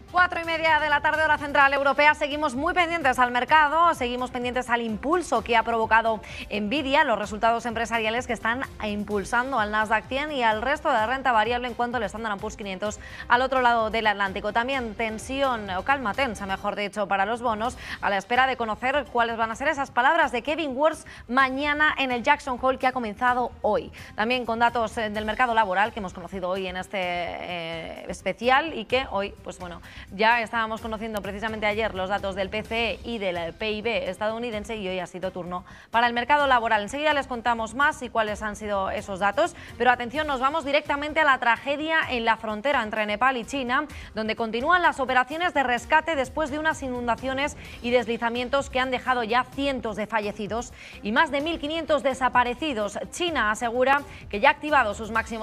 4:30 de la tarde, hora central europea. Seguimos muy pendientes al mercado, seguimos pendientes al impulso que ha provocado Nvidia, los resultados empresariales que están impulsando al Nasdaq 100 y al resto de la renta variable en cuanto al Standard & Poor's 500 al otro lado del Atlántico. También tensión o calma tensa, mejor dicho, para los bonos a la espera de conocer cuáles van a ser esas palabras de Kevin Wirtz mañana en el Jackson Hole, que ha comenzado hoy. También con datos del mercado laboral que hemos conocido hoy en este especial y que hoy, pues bueno, ya estábamos conociendo precisamente ayer los datos del PCE y del PIB estadounidense y hoy ha sido turno para el mercado laboral. Enseguida les contamos más y cuáles han sido esos datos, pero atención, nos vamos directamente a la tragedia en la frontera entre Nepal y China, donde continúan las operaciones de rescate después de unas inundaciones y deslizamientos que han dejado ya cientos de fallecidos y más de 1.500 desaparecidos. China asegura que ya ha activado sus máximos